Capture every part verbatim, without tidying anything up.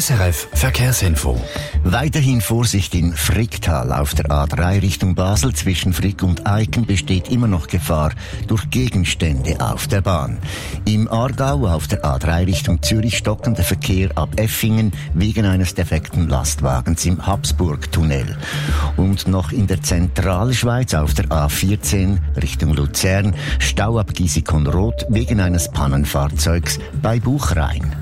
S R F Verkehrsinfo. Weiterhin Vorsicht in Fricktal. Auf der A drei Richtung Basel zwischen Frick und Eiken besteht immer noch Gefahr durch Gegenstände auf der Bahn. Im Aargau auf der A drei Richtung Zürich stockender Verkehr ab Effingen wegen eines defekten Lastwagens im Habsburg-Tunnel. Und noch in der Zentralschweiz auf der A vierzehn Richtung Luzern Stau ab Gisikon-Roth wegen eines Pannenfahrzeugs bei Buchrain.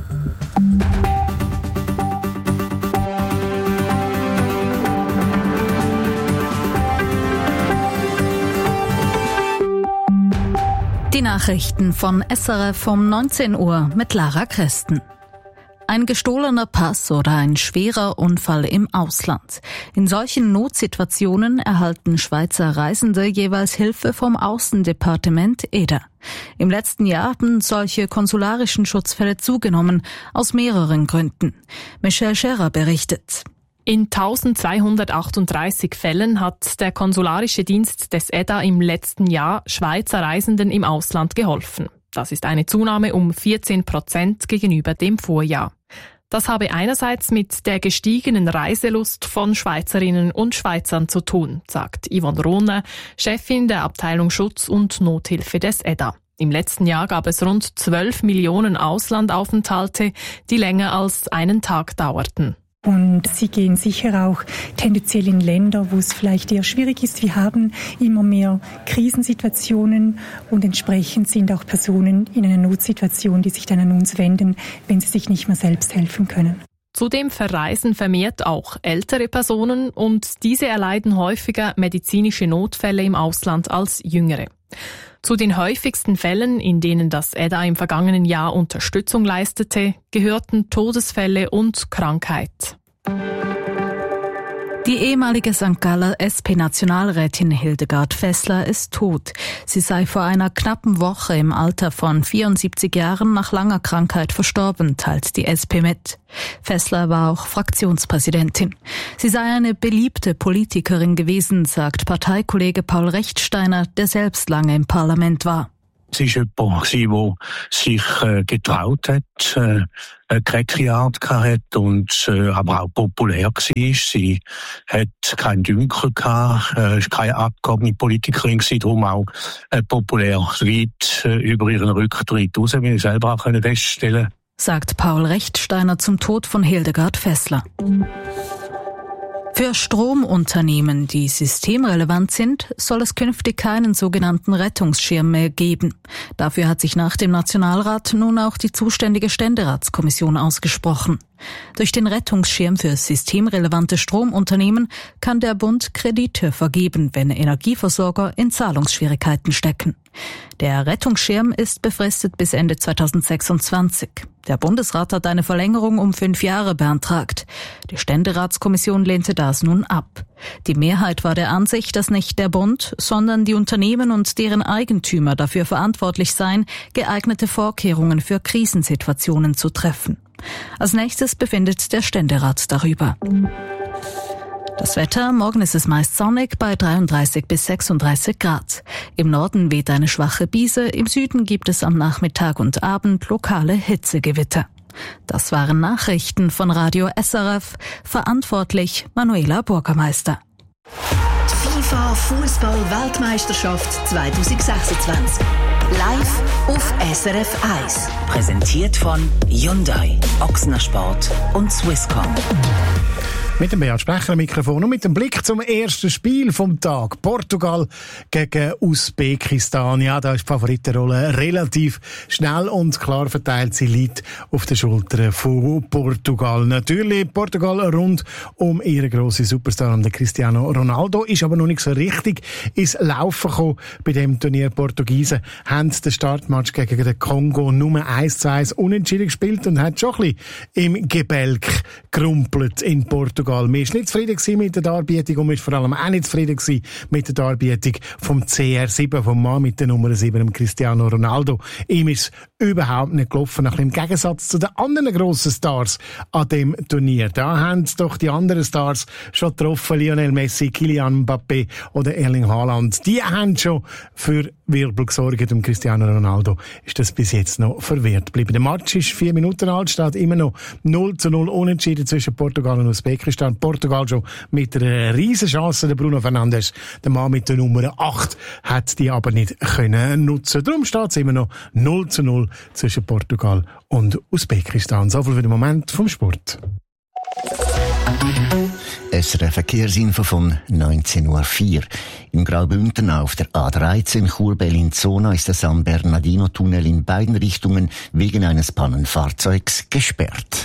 Die Nachrichten von S R F um neunzehn Uhr mit Lara Christen. Ein gestohlener Pass oder ein schwerer Unfall im Ausland. In solchen Notsituationen erhalten Schweizer Reisende jeweils Hilfe vom Außendepartement E D A. Im letzten Jahr haben solche konsularischen Schutzfälle zugenommen, aus mehreren Gründen. Michelle Scherer berichtet. In eintausendzweihundertachtunddreißig Fällen hat der konsularische Dienst des E D A im letzten Jahr Schweizer Reisenden im Ausland geholfen. Das ist eine Zunahme um vierzehn Prozent gegenüber dem Vorjahr. Das habe einerseits mit der gestiegenen Reiselust von Schweizerinnen und Schweizern zu tun, sagt Yvonne Rohner, Chefin der Abteilung Schutz und Nothilfe des E D A. Im letzten Jahr gab es rund zwölf Millionen Auslandaufenthalte, die länger als einen Tag dauerten. Und sie gehen sicher auch tendenziell in Länder, wo es vielleicht eher schwierig ist. Wir haben immer mehr Krisensituationen und entsprechend sind auch Personen in einer Notsituation, die sich dann an uns wenden, wenn sie sich nicht mehr selbst helfen können. Zudem verreisen vermehrt auch ältere Personen und diese erleiden häufiger medizinische Notfälle im Ausland als jüngere. Zu den häufigsten Fällen, in denen das E D A im vergangenen Jahr Unterstützung leistete, gehörten Todesfälle und Krankheit. Die ehemalige Sankt Galler S P-Nationalrätin Hildegard Fessler ist tot. Sie sei vor einer knappen Woche im Alter von vierundsiebzig Jahren nach langer Krankheit verstorben, teilt die S P mit. Fessler war auch Fraktionspräsidentin. Sie sei eine beliebte Politikerin gewesen, sagt Parteikollege Paul Rechtsteiner, der selbst lange im Parlament war. Sie war jemand, der sich äh, getraut hat, äh, eine keckere Art hatte und äh, aber auch populär war. Sie hat keinen Dünkel gehabt, äh, keine abgehobene Politikerin gewesen, darum auch äh, populär weit äh, über ihren Rücktritt raus, wie ich selber auch feststellen konnte. Sagt Paul Rechtsteiner zum Tod von Hildegard Fessler. Für Stromunternehmen, die systemrelevant sind, soll es künftig keinen sogenannten Rettungsschirm mehr geben. Dafür hat sich nach dem Nationalrat nun auch die zuständige Ständeratskommission ausgesprochen. Durch den Rettungsschirm für systemrelevante Stromunternehmen kann der Bund Kredite vergeben, wenn Energieversorger in Zahlungsschwierigkeiten stecken. Der Rettungsschirm ist befristet bis Ende zweitausendsechsundzwanzig. Der Bundesrat hat eine Verlängerung um fünf Jahre beantragt. Die Ständeratskommission lehnte das nun ab. Die Mehrheit war der Ansicht, dass nicht der Bund, sondern die Unternehmen und deren Eigentümer dafür verantwortlich seien, geeignete Vorkehrungen für Krisensituationen zu treffen. Als nächstes befindet der Ständerat darüber. Das Wetter, morgen ist es meist sonnig bei dreiunddreißig bis sechsunddreißig Grad. Im Norden weht eine schwache Brise, im Süden gibt es am Nachmittag und Abend lokale Hitzegewitter. Das waren Nachrichten von Radio S R F, verantwortlich Manuela Bürgermeister. Die FIFA Fußball-Weltmeisterschaft zweitausendsechsundzwanzig. Live auf S R F eins. Präsentiert von Hyundai, Ochsner Sport und Swisscom. Mit dem Beat Sprecher am Mikrofon und mit dem Blick zum ersten Spiel vom Tag. Portugal gegen Usbekistan. Ja, da ist die Favoritenrolle relativ schnell und klar verteilt. Sie liegt auf den Schultern von Portugal. Natürlich Portugal rund um ihren grossen Superstar, den Cristiano Ronaldo, ist aber noch nicht so richtig ins Laufen gekommen bei dem Turnier. Portugiesen haben den Startmatch gegen den Kongo Nummer eins zu eins unentschieden gespielt und hat schon ein bisschen im Gebälk gerumpelt in Portugal. Wir waren nicht zufrieden mit der Darbietung und wir waren vor allem auch nicht zufrieden mit der Darbietung vom C R sieben, vom Mann mit der Nummer sieben, dem Cristiano Ronaldo. Ihm ist überhaupt nicht gelaufen, nach dem Gegensatz zu den anderen grossen Stars an dem Turnier. Da haben doch die anderen Stars schon getroffen, Lionel Messi, Kylian Mbappé oder Erling Haaland. Die haben schon für Wirbel gesorgt. Und Cristiano Ronaldo ist das bis jetzt noch verwehrt geblieben. Der Match ist vier Minuten alt, steht immer noch null zu null unentschieden zwischen Portugal und Usbekistan. Portugal schon mit einer riesen Chance. Der Bruno Fernandes, der Mann mit der Nummer acht, hat die aber nicht können nutzen. Darum steht es immer noch null zu null zwischen Portugal und Usbekistan. So viel für den Moment vom Sport. S R F-Verkehrsinfo von neunzehn Uhr vier. Im Graubünden auf der A dreizehn Chur-Bellinzona ist der San Bernardino-Tunnel in beiden Richtungen wegen eines Pannenfahrzeugs gesperrt.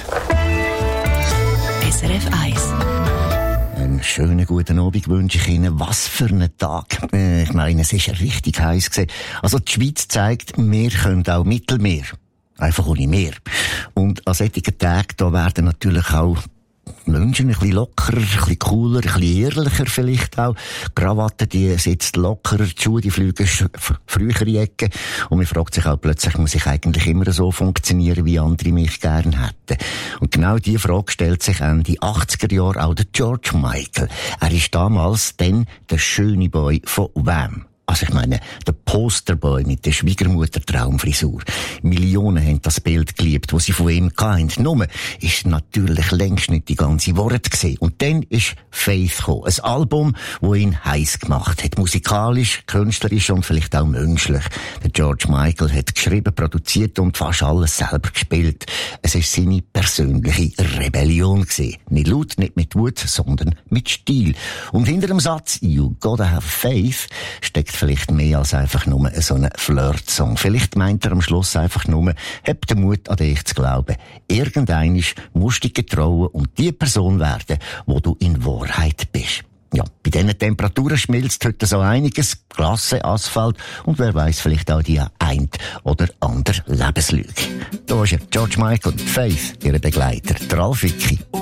S R F eins. Einen schönen guten Abend wünsche ich Ihnen. Was für ein Tag. Ich meine, es ist richtig heiß gewesen. Also die Schweiz zeigt, wir können auch Mittelmeer. Einfach ohne Meer. Und an solchen Tagen, da werden natürlich auch Menschen ein bisschen lockerer, ein bisschen cooler, ein bisschen ehrlicher vielleicht auch. Krawatten, die sitzt lockerer, die Schuhe, die fliegen früher in die Ecke. Und man fragt sich auch plötzlich, muss ich eigentlich immer so funktionieren, wie andere mich gern hätten? Und genau diese Frage stellt sich Ende achtziger Jahre auch der George Michael. Er ist damals dann der schöne Boy von Wham. Also ich meine, der Posterboy mit der Schwiegermutter-Traumfrisur. Millionen haben das Bild geliebt, das sie von ihm hatten. Nur ist natürlich längst nicht die ganze Wahrheit gewesen. Und dann ist Faith gekommen. Ein Album, das ihn heiß gemacht hat. Musikalisch, künstlerisch und vielleicht auch menschlich. Der George Michael hat geschrieben, produziert und fast alles selber gespielt. Es ist seine persönliche Rebellion gewesen. Nicht laut, nicht mit Wut, sondern mit Stil. Und hinter dem Satz «You gotta have faith» steckt vielleicht mehr als einfach nur so ein Flirt-Song. Vielleicht meint er am Schluss einfach nur, hab den Mut, an dich zu glauben. Irgendeinmal musst du dich getrauen und die Person werden, wo du in Wahrheit bist. Ja, bei diesen Temperaturen schmilzt heute so einiges. Klasse, Asphalt und wer weiß vielleicht auch die ein oder andere Lebenslüge. Da ist er, George Michael, Faith, ihre Begleiter, der Ralf Wicki.